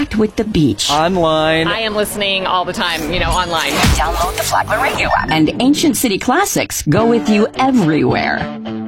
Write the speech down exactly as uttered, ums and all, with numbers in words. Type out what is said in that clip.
connect with the beach. Online. I am listening all the time, you know, online. Download the Flagler Radio app. And Ancient City Classics go with you everywhere.